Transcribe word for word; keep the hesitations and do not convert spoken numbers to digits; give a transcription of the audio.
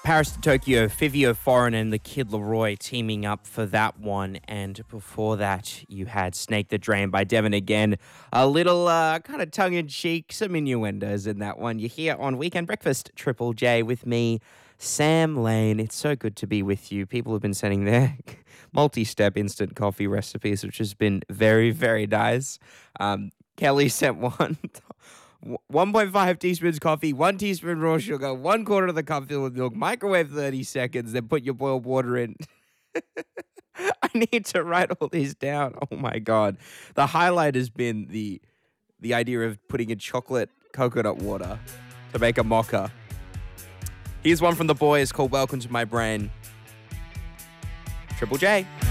Paris to Tokyo, Fivio Foreign and the Kid Laroi teaming up for that one. And before that, you had Snake the Drain by Devon again. A little uh, kind of tongue-in-cheek, some innuendos in that one. You're here on Weekend Breakfast, Triple J, with me, Sam Lane. It's so good to be with you. People have been sending their multi-step instant coffee recipes, which has been very, very nice. Um, Kelly sent one. one point five teaspoons coffee, one teaspoon raw sugar, one quarter of the cup filled with milk, microwave thirty seconds, then put your boiled water in. I need to write all these down. Oh my God. The highlight has been the the idea of putting in chocolate coconut water to make a mocha. Here's one from the boys called Welcome to My Brain. Triple J.